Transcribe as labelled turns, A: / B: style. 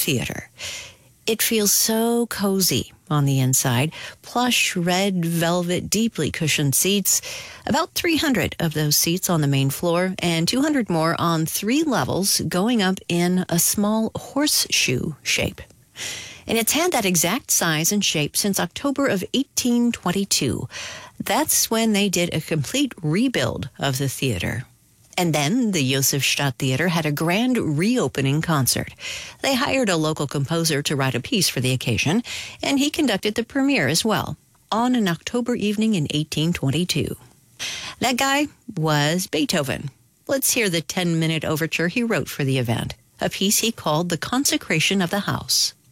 A: Theater. It feels so cozy on the inside. Plush, red velvet, deeply cushioned seats. About 300 of those seats on the main floor and 200 more on 3 levels going up in a small horseshoe shape. And it's had that exact size and shape since October of 1822. That's when they did a complete rebuild of the theater. And then the Josefstadt Theater had a grand reopening concert. They hired a local composer to write a piece for the occasion, and he conducted the premiere as well, on an October evening in 1822. That guy was Beethoven. Let's hear the 10-minute overture he wrote for the event, a piece he called The Consecration of the House.